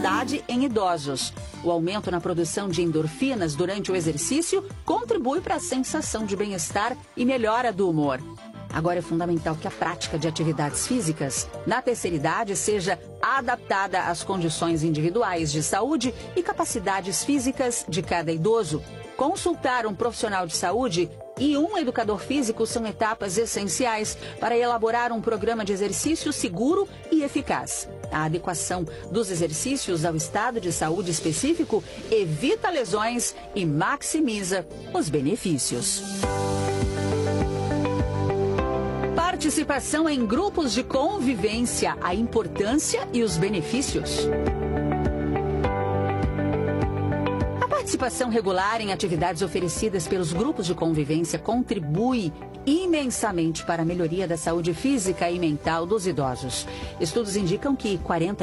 ansiedade em idosos. O aumento na produção de endorfinas durante o exercício contribui para a sensação de bem-estar e melhora do humor. Agora é fundamental que a prática de atividades físicas na terceira idade seja adaptada às condições individuais de saúde e capacidades físicas de cada idoso. Consultar um profissional de saúde e um educador físico são etapas essenciais para elaborar um programa de exercício seguro e eficaz. A adequação dos exercícios ao estado de saúde específico evita lesões e maximiza os benefícios. Participação em grupos de convivência, a importância e os benefícios. A participação regular em atividades oferecidas pelos grupos de convivência contribui imensamente para a melhoria da saúde física e mental dos idosos. Estudos indicam que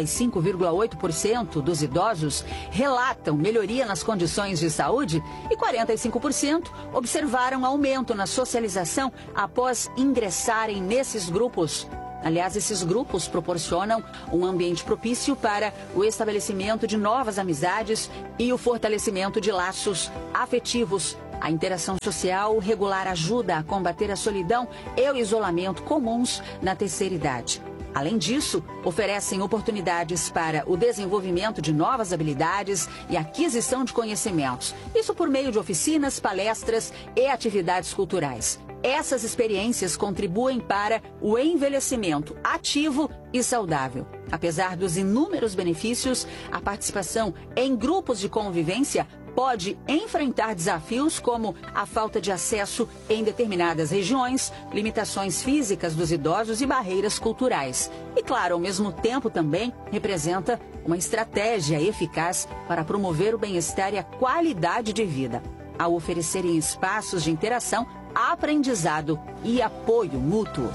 45,8% dos idosos relatam melhoria nas condições de saúde e 45% observaram aumento na socialização após ingressarem nesses grupos. Aliás, esses grupos proporcionam um ambiente propício para o estabelecimento de novas amizades e o fortalecimento de laços afetivos. A interação social regular ajuda a combater a solidão e o isolamento comuns na terceira idade. Além disso, oferecem oportunidades para o desenvolvimento de novas habilidades e aquisição de conhecimentos. Isso por meio de oficinas, palestras e atividades culturais. Essas experiências contribuem para o envelhecimento ativo e saudável. Apesar dos inúmeros benefícios, a participação em grupos de convivência pode enfrentar desafios como a falta de acesso em determinadas regiões, limitações físicas dos idosos e barreiras culturais. E, claro, ao mesmo tempo também representa uma estratégia eficaz para promover o bem-estar e a qualidade de vida, ao oferecerem espaços de interação, aprendizado e apoio mútuo.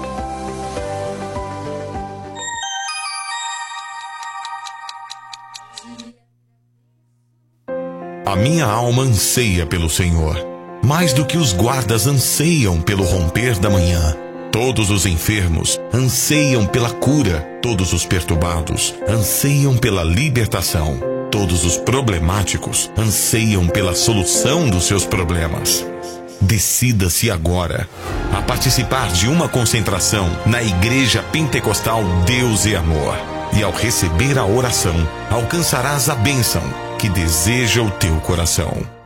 A minha alma anseia pelo Senhor, mais do que os guardas anseiam pelo romper da manhã. Todos os enfermos anseiam pela cura, todos os perturbados anseiam pela libertação, todos os problemáticos anseiam pela solução dos seus problemas. Decida-se agora a participar de uma concentração na Igreja Pentecostal Deus e Amor. E ao receber a oração, alcançarás a bênção que deseja o teu coração.